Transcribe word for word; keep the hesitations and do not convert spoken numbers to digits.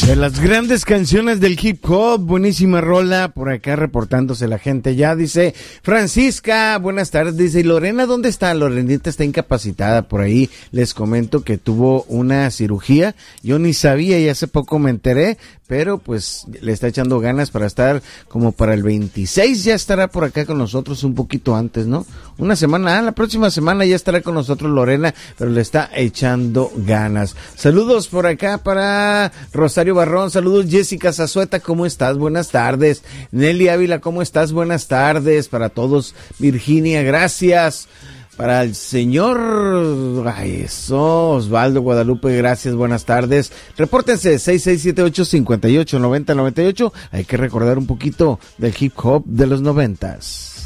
De las grandes canciones del hip hop, buenísima rola, por acá reportándose la gente ya, dice Francisca, buenas tardes, dice, ¿y Lorena dónde está? Lorenita está incapacitada por ahí, les comento que tuvo una cirugía, yo ni sabía y hace poco me enteré, pero pues le está echando ganas para estar como para el veintiséis, ya estará por acá con nosotros un poquito antes, ¿no? Una semana, ah, la próxima semana ya estará con nosotros Lorena, pero le está echando ganas. Saludos por acá para Rosario Barrón, saludos Jessica Zazueta, ¿cómo estás? Buenas tardes. Nelly Ávila, ¿cómo estás? Buenas tardes para todos. Virginia, gracias. Para el señor, ay, eso, Osvaldo Guadalupe, gracias, buenas tardes. Repórtense, seis seis siete ocho, cinco ocho, nueve cero nueve ocho. Hay que recordar un poquito del hip hop de los noventas.